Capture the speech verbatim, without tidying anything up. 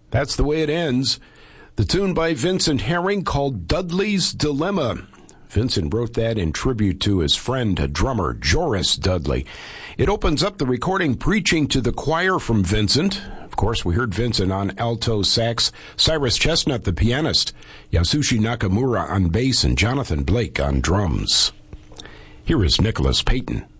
That's the way it ends. The tune by Vincent Herring called Dudley's Dilemma. Vincent wrote that in tribute to his friend, drummer Joris Dudley. It opens up the recording Preaching to the Choir from Vincent. Of course, we heard Vincent on alto sax, Cyrus Chestnut, the pianist, Yasushi Nakamura on bass, and Jonathan Blake on drums. Here is Nicholas Payton.